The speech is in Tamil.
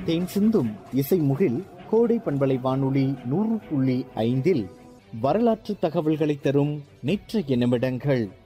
தேன் சிந்தும் இசை முகில் கோடை பண்பலை வானொலி 100.5 வரலாற்று தகவல்களை தரும் நேற்றைய நிமிடங்கள்.